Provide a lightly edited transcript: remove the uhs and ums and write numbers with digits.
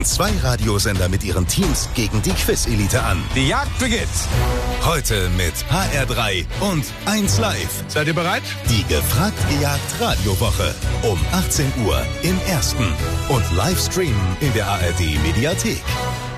Zwei Radiosender mit ihren Teams gegen die Quiz-Elite an. Die Jagd beginnt. Heute mit HR3 und 1 Live. Seid ihr bereit? Die gefragt gejagt Radiowoche. Um 18 Uhr im Ersten. Und Livestreamen in der ARD Mediathek.